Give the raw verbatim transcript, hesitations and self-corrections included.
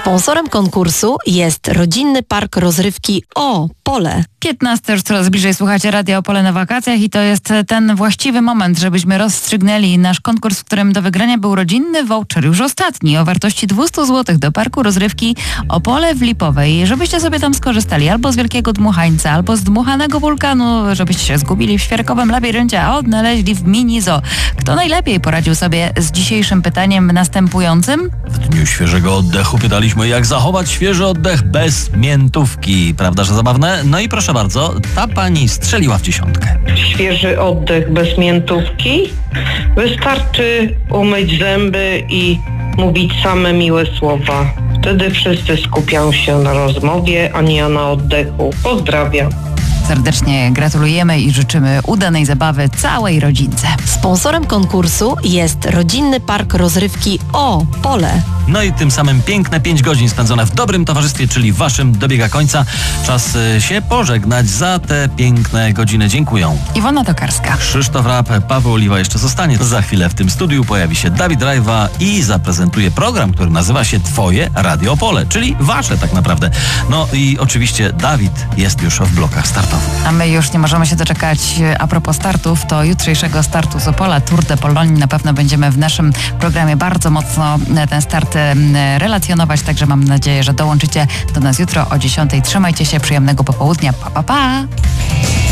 Sponsorem konkursu jest Rodzinny Park Rozrywki O Pole. piętnasty już coraz bliżej, słuchacie Radia Opole na wakacjach i to jest ten właściwy moment, żebyśmy rozstrzygnęli nasz konkurs, w którym do wygrania był rodzinny voucher, już ostatni, o wartości dwieście złotych do Parku Rozrywki Opole w Lipowej. Żebyście sobie tam skorzystali albo z Wielkiego Dmuchańca, albo z dmuchanego wulkanu, żebyście się zgubili w świerkowym labiryncie, a odnaleźli w mini zoo. Kto najlepiej poradził sobie z dzisiejszym pytaniem następującym? W dniu świeżego oddechu pytaliśmy, jak zachować świeży oddech bez miętówki. Prawda, że zabawne? No i proszę bardzo, ta pani strzeliła w dziesiątkę. Świeży oddech bez miętówki? Wystarczy umyć zęby i mówić same miłe słowa. Wtedy wszyscy skupią się na rozmowie, a nie na oddechu. Pozdrawiam. Serdecznie gratulujemy i życzymy udanej zabawy całej rodzince. Sponsorem konkursu jest Rodzinny Park Rozrywki O Pole. No i tym samym piękne pięć godzin spędzone w dobrym towarzystwie, czyli waszym, dobiega końca. Czas y, się pożegnać za te piękne godziny. Dziękuję. Iwona Tokarska. Krzysztof Rap, Paweł Oliwa jeszcze zostanie. Za chwilę w tym studiu pojawi się Dawid Rajwa i zaprezentuje program, który nazywa się Twoje Radio Opole, czyli wasze tak naprawdę. No i oczywiście Dawid jest już w blokach startowych. A my już nie możemy się doczekać. A propos startów, to jutrzejszego startu z Opola, Tour de Pologne. Na pewno będziemy w naszym programie bardzo mocno ten start relacjonować, także mam nadzieję, że dołączycie do nas jutro o dziesiątej. Trzymajcie się, przyjemnego popołudnia. Pa, pa, pa!